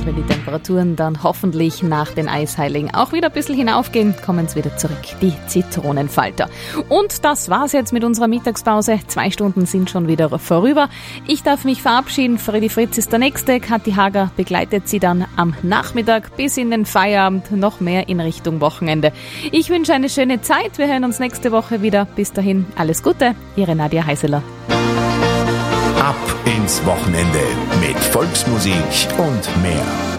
Und wenn die Temperaturen dann hoffentlich nach den Eisheiligen auch wieder ein bisschen hinaufgehen, kommen es wieder zurück, die Zitronenfalter. Und das war's jetzt mit unserer Mittagspause. 2 Stunden sind schon wieder vorüber. Ich darf mich verabschieden. Freddy Fritz ist der Nächste. Kathi Hager begleitet Sie dann am Nachmittag bis in den Feierabend, noch mehr in Richtung Wochenende. Ich wünsche eine schöne Zeit. Wir hören uns nächste Woche wieder. Bis dahin, alles Gute. Ihre Nadia Heiseler. Ab ins Wochenende mit Volksmusik und mehr.